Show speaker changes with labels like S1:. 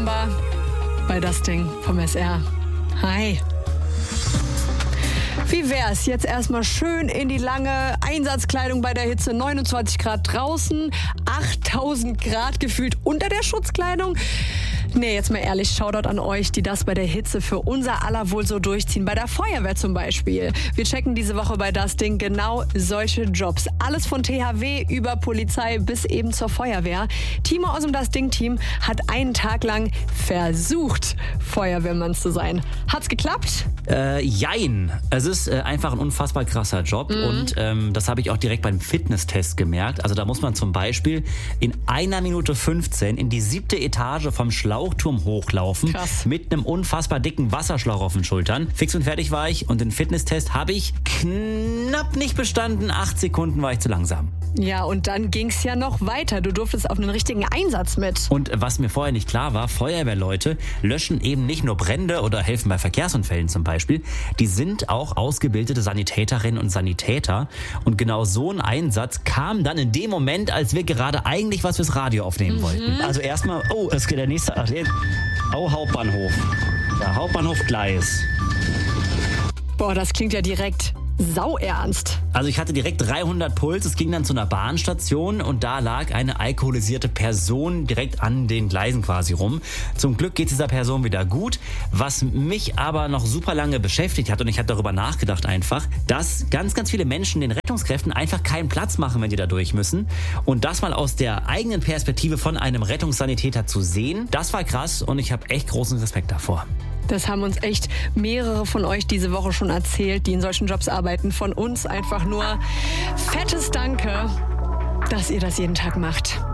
S1: Bomber bei Das Ding vom SR. Hi. Wie wär's? Jetzt erstmal schön in die lange Einsatzkleidung bei der Hitze. 29 Grad draußen, 8000 Grad gefühlt unter der Schutzkleidung. Nee, jetzt mal ehrlich, Shoutout an euch, die das bei der Hitze für unser aller Wohl so durchziehen. Bei der Feuerwehr zum Beispiel. Wir checken diese Woche bei Das Ding genau solche Jobs. Alles von THW über Polizei bis eben zur Feuerwehr. Timo aus dem Das Ding-Team hat einen Tag lang versucht, Feuerwehrmann zu sein. Hat's geklappt?
S2: Jein. Es ist einfach ein unfassbar krasser Job und das habe ich auch direkt beim Fitnesstest gemerkt. Also da muss man zum Beispiel in 1 Minute 15 in die 7. Etage vom Schlauchturm hochlaufen.
S1: Krass.
S2: Mit einem unfassbar dicken Wasserschlauch auf den Schultern. Fix und fertig war ich und den Fitnesstest habe ich knapp nicht bestanden. 8 Sekunden war ich zu langsam.
S1: Ja, und dann ging's ja noch weiter. Du durftest auf einen richtigen Einsatz mit.
S2: Und was mir vorher nicht klar war, Feuerwehrleute löschen eben nicht nur Brände oder helfen bei Verkehrsunfällen zum Beispiel. Die sind auch ausgebildete Sanitäterinnen und Sanitäter. Und genau so ein Einsatz kam dann in dem Moment, als wir gerade eigentlich was fürs Radio aufnehmen wollten. Also erstmal, es geht der nächste. Hauptbahnhof. Ja, Hauptbahnhof Gleis.
S1: Boah, das klingt ja direkt sauernst.
S2: Also ich hatte direkt 300 Puls, es ging dann zu einer Bahnstation und da lag eine alkoholisierte Person direkt an den Gleisen quasi rum. Zum Glück geht es dieser Person wieder gut, was mich aber noch super lange beschäftigt hat und ich habe darüber nachgedacht einfach, dass ganz, ganz viele Menschen den Rettungskräften einfach keinen Platz machen, wenn die da durch müssen und das mal aus der eigenen Perspektive von einem Rettungssanitäter zu sehen, das war krass und ich habe echt großen Respekt davor.
S1: Das haben uns echt mehrere von euch diese Woche schon erzählt, die in solchen Jobs arbeiten. Von uns einfach nur fettes Danke, dass ihr das jeden Tag macht.